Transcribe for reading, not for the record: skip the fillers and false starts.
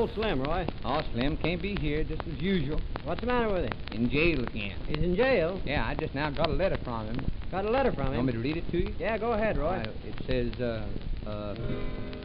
old Slim, Roy? Oh, Slim can't be here just as usual. What's the matter with him? In jail again. He's in jail. Yeah, I just now got a letter from him. Got a letter from him? Want me to read it to you? Yeah, go ahead, Roy. It says,